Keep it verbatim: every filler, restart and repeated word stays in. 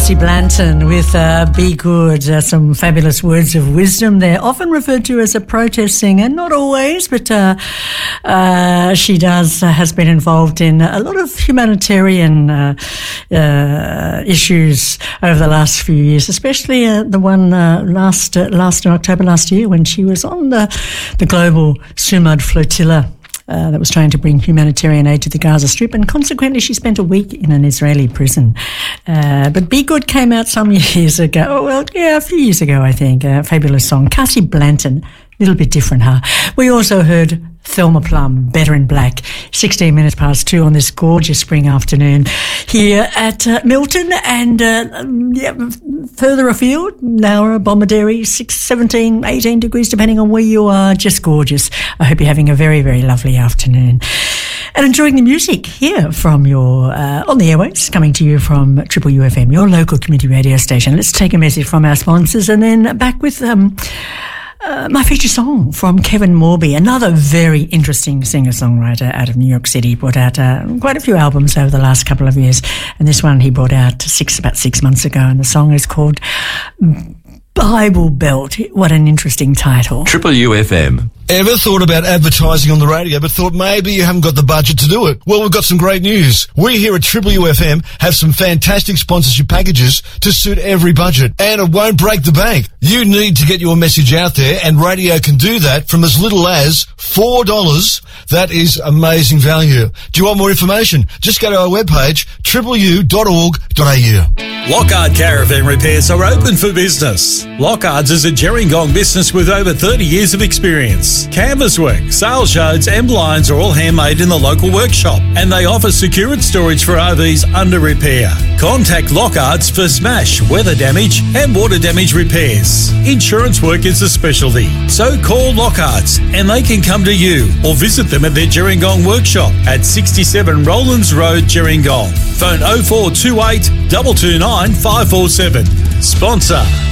Cassie Blanton with uh, Be Good, uh, some fabulous words of wisdom there, often referred to as a protest singer, not always, but uh, uh, she does, uh, has been involved in a lot of humanitarian uh, uh, issues over the last few years, especially uh, the one uh, last, uh, last in October last year when she was on the, the global Sumud flotilla. Uh, that was trying to bring humanitarian aid to the Gaza Strip, and consequently she spent a week in an Israeli prison. Uh, but Be Good came out some years ago. Oh, well, yeah, a few years ago, I think. A fabulous song. Cassie Blanton, a little bit different, huh? We also heard Thelma Plum, Better in Black, sixteen minutes past two on this gorgeous spring afternoon here at uh, Milton, and uh, yeah, further afield, Nowra, Bomaderry, six, seventeen, eighteen degrees depending on where you are, just gorgeous. I hope you're having a very, very lovely afternoon and enjoying the music here from your, uh, on the airwaves, coming to you from Triple U F M, your local community radio station. Let's take a message from our sponsors and then back with um, Uh, my feature song from Kevin Morby, another very interesting singer-songwriter out of New York City. Brought out uh, quite a few albums over the last couple of years, and this one he brought out six about six months ago, and the song is called Bible Belt. What an interesting title. Triple U F M. Ever thought about advertising on the radio but thought maybe you haven't got the budget to do it? Well, we've got some great news. We here at Triple U F M have some fantastic sponsorship packages to suit every budget, and it won't break the bank. You need to get your message out there, and radio can do that from as little as four dollars. That is amazing value. Do you want more information? Just go to our webpage, triple u dot org dot a u. Lockhart Caravan Repairs are open for business. Lockhart's is a Gerringong business with over thirty years of experience. Canvas work, sales yards and blinds are all handmade in the local workshop, and they offer secured storage for R Vs under repair. Contact Lockhart's for smash, weather damage and water damage repairs. Insurance work is a specialty, so call Lockhart's and they can come to you or visit them at their Gerringong workshop at sixty-seven Rowlands Road, Gerringong. Phone oh four two eight, two two nine, five four seven. Sponsor